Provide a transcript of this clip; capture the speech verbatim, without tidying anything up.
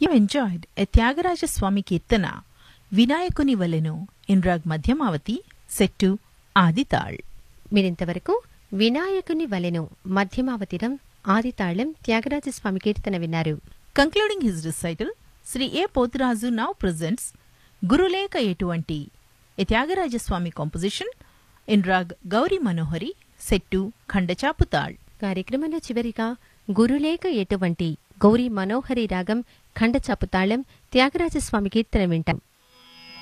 You enjoyed a Tyagaraja Swami Kirtana, Vinayakuni Valenu, in Rag Madhyamavati, set to Adital. మీరింతవరకు వినాయకుని వలెను మధ్యమావతిరం ఆదితాళం త్యాగరాజ స్వామి కీర్తన విన్నారు. Concluding his recital, Sri A. Pothrazu now presents Guruleka Etuvanti, a Tyagaraja Swami composition in Rag Gauri Manohari, set to Khandachaputal. కార్యక్రమంలో చివరిగా గురులేక ఎటువంటి గౌరీ మనోహరి రాగం ఖండచాపుతాళం త్యాగరాజస్వామి కీర్తన వింటాం.